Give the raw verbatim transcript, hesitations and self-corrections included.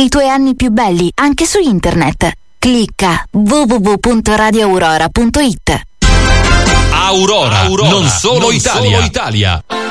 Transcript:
i tuoi anni più belli anche su internet. Clicca w w w punto radio aurora punto it. Aurora, Aurora, non solo non Italia. Solo Italia.